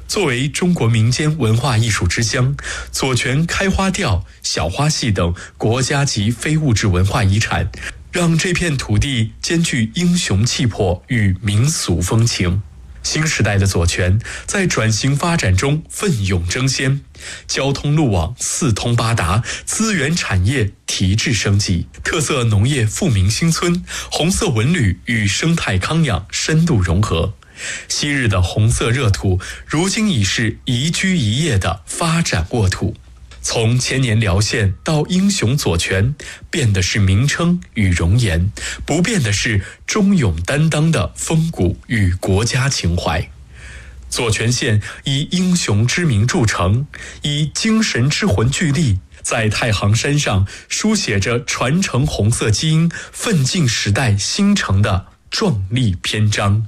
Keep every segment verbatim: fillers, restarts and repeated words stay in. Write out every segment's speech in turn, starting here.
作为中国民间文化艺术之乡，左权开花调、小花戏等国家级非物质文化遗产，让这片土地兼具英雄气魄与民俗风情。新时代的左权在转型发展中奋勇争先，交通路网四通八达，资源产业提质升级，特色农业富民新村，红色文旅与生态康养深度融合。昔日的红色热土，如今已是宜居宜业的发展沃土。从千年辽县到英雄左权，变的是名称与容颜，不变的是忠勇担当的风骨与国家情怀。左权县以英雄之名著称，以精神之魂聚力，在太行山上书写着传承红色基因、奋进时代新城的壮丽篇章。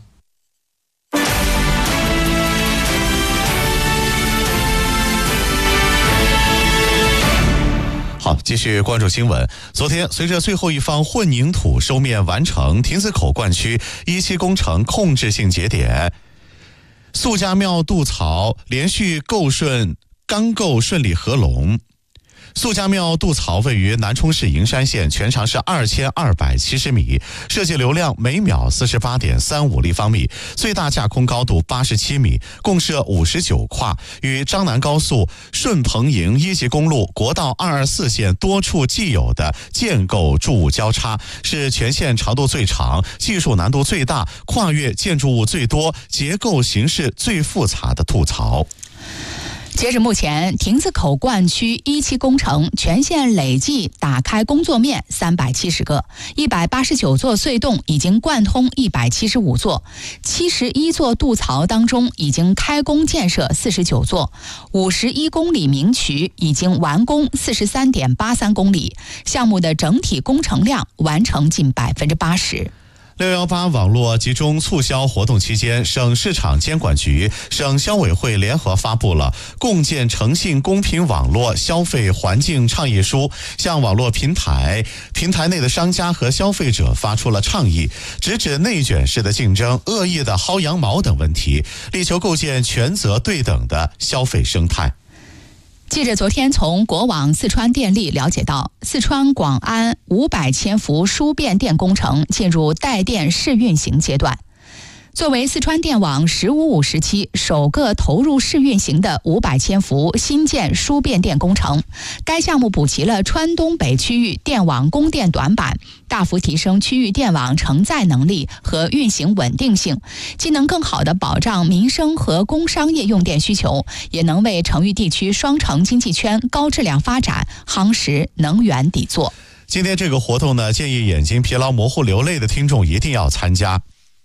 好，继续关注新闻。昨天，随着最后一方混凝土收面完成，亭子口灌区一期工程控制性节点素家庙渡槽连续构顺钢构顺利合拢。素家庙渡槽位于南充市营山县，全长是二千二百七十米，设计流量每秒四十八点三五立方米，最大架空高度八十七米，共设五十九跨，与张南高速、顺彭营一级公路、国道二二四线多处既有的建构筑物交叉，是全县长度最长、技术难度最大、跨越建筑物最多、结构形式最复杂的渡槽。 截至目前，亭子口灌区一期工程全县累计打开工作面三百七十个，一百八十九座隧洞已经贯通一百七十五座，七十一座渡槽当中已经开工建设四十九座，五十一公里明渠已经完工四十三点八三公里，项目的整体工程量完成近百分之八十。 六一八网络集中促销活动期间，省市场监管局、省消委会联合发布了《共建诚信公平网络消费环境倡议书》，向网络平台、平台内的商家和消费者发出了倡议，直指内卷式的竞争、恶意的薅羊毛等问题，力求构建权责对等的消费生态。 记者昨天从国网四川电力了解到，四川广安五百千伏输变电工程进入带电试运行阶段。作为四川电网“十五五”时期首个投入试运行的五百千伏新建输变电工程，该项目补齐了川东北区域电网供电短板，大幅提升区域电网承载能力和运行稳定性，既能更好地保障民生和工商业用电需求，也能为成渝地区双城经济圈高质量发展夯实能源底座。 今天这个活动呢，建议眼睛疲劳、模糊、流泪的听众一定要参加。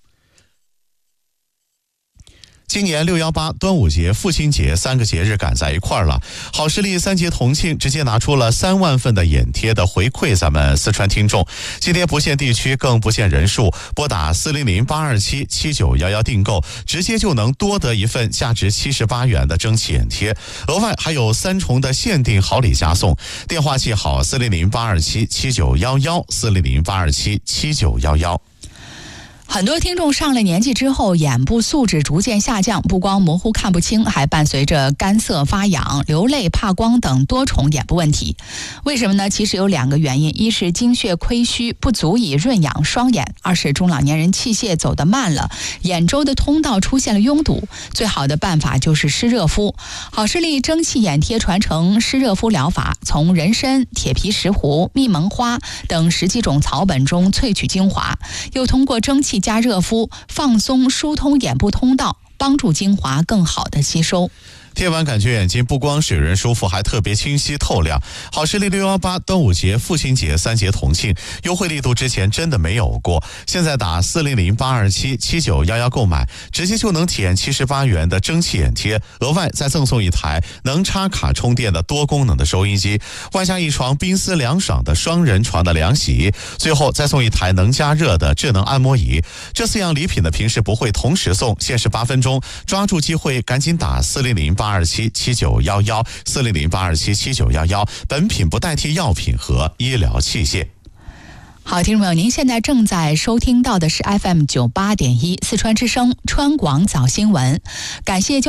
今年六一八、端午节、父亲节三个节日赶在一块儿了，好视力三节同庆直接拿出了三万份的眼贴的回馈咱们四川听众。今天不限地区，更不限人数，拨打四零零八二七七九幺幺订购，直接就能多得一份价值七十八元的蒸汽眼贴，额外还有三重的限定好礼加送。电话记好四零零八二七七九幺幺四零零八二七七九幺幺。 很多听众上了年纪之后，眼部素质逐渐下降，不光模糊看不清，还伴随着干涩发痒、流泪怕光等多重眼部问题。为什么呢？其实有两个原因，一是精血亏虚不足以润养双眼，二是中老年人气血走得慢了，眼周的通道出现了拥堵。最好的办法就是湿热敷。好视力蒸汽眼贴传承湿热敷疗法，从人参、铁皮石斛、蜜蒙花等十几种草本中萃取精华，又通过蒸汽加热敷放松疏通眼部通道，帮助精华更好的吸收。 贴完感觉眼睛不光水润舒服，还特别清晰透亮。好视力六一八、端午节、父亲节三节同庆，优惠力度之前真的没有过。现在打四零零八二七七九幺幺购买，直接就能体验七十八元的蒸汽眼贴，额外再赠送一台能插卡充电的多功能的收音机，外加一床冰丝凉爽的双人床的凉席，最后再送一台能加热的智能按摩仪。这四样礼品呢，平时不会同时送，限时八分钟，抓住机会赶紧打四零零八二七七九幺幺四零零八二七七九幺幺，本品不代替药品和医疗器械。 好，听众朋友，您现在正在收听到的是 F M 九八点一四川之声川广早新闻，感谢